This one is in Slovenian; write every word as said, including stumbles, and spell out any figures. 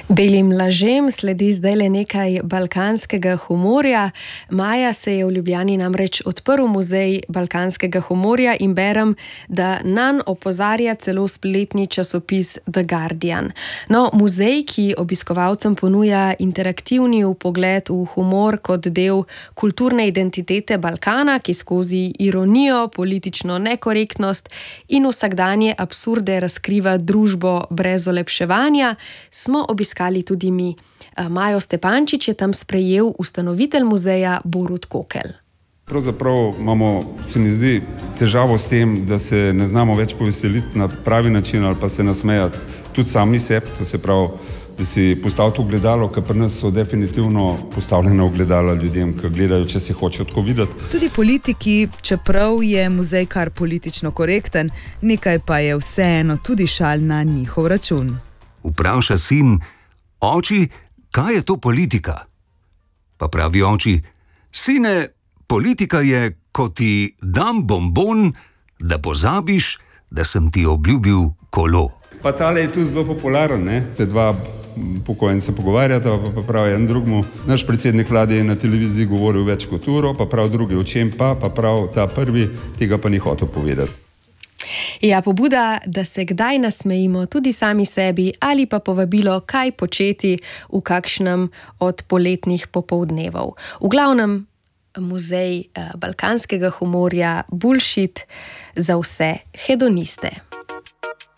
Belim lažem sledi zdaj le nekaj balkanskega humorja. Maja se je v Ljubljani namreč odprl muzej balkanskega humorja in berem, da nanj opozarja celo spletni časopis The Guardian. No, muzej, ki obiskovalcem ponuja interaktivni vpogled v humor kot del kulturne identitete Balkana, ki skozi ironijo, politično nekorektnost in vsakdanje absurde razkriva družbo brez olepševanja, smo obiskali tudi mi. Majo Stepančič je tam sprejel ustanovitelj muzeja Borut Kokelj. Pravzaprav imamo, se mi zdi, težavo s tem, da se ne znamo več poveseliti na pravi način ali pa se nasmejati tudi sami sebi, to se pravi, da si postaviti ogledalo, ker pri nas so definitivno postavljena ogledala ljudem, ki gledajo, če se hočejo tako videti. Tudi politiki, čeprav je muzej kar politično korekten, nekaj pa je vseeno tudi šal na njihov račun. Vpraša sin: oči, kaj je to politika? Pa pravi oči: sine, politika je, ko ti dam bonbon, da pozabiš, da sem ti obljubil kolo. Pa tale je tu zelo popularen, ne? Se dva pokojnica pogovarjata, pa, pa pravi en drugmu: naš predsednik vlade je na televiziji govoril več kot uro, pa prav drugi o čem pa, pa prav ta prvi tega pa ni hotel povedati. Ja, pobuda, da se kdaj nasmejimo tudi sami sebi, ali pa povabilo, kaj početi v kakšnem od poletnih popoldnevov. V glavnem, muzej balkanskega humorja, bullshit za vse hedoniste.